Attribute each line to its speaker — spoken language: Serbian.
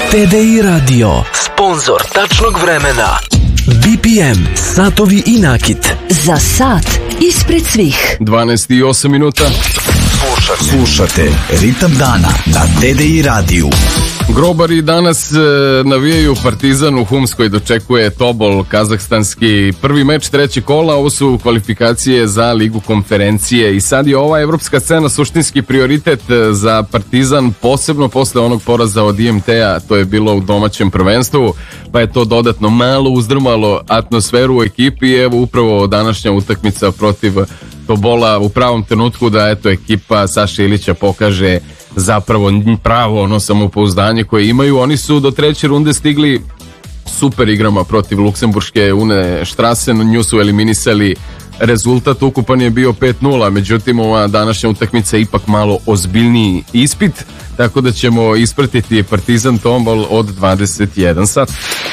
Speaker 1: TDI Radio, sponzor tačnog vremena. BPM, satovi i nakit.
Speaker 2: Za sat ispred svih.
Speaker 3: 12:08 minuta.
Speaker 4: Slušate Ritam dana na TDI radiju.
Speaker 3: Grobari danas navijaju Partizan u Humskoj, dočekuje Tobol kazahstanski, prvi meč treći kola, ovo su kvalifikacije za Ligu konferencije i sad je ova evropska scena suštinski prioritet za Partizan, posebno posle onog poraza od IMT-a, to je bilo u domaćem prvenstvu, pa je to dodatno malo uzdrmalo atmosferu u ekipi i evo upravo današnja utakmica protiv Tobola u pravom trenutku da eto ekipa Saše Ilića pokaže zapravo pravo ono samopouzdanje koje imaju. Oni su do treće runde stigli super igrama protiv luksemburške Une Strassen, nju su eliminisali, rezultat ukupan je bio 5:0, međutim ova današnja utakmica je ipak malo ozbiljniji ispit, tako da ćemo ispratiti Partizan Tombol od 21 sat.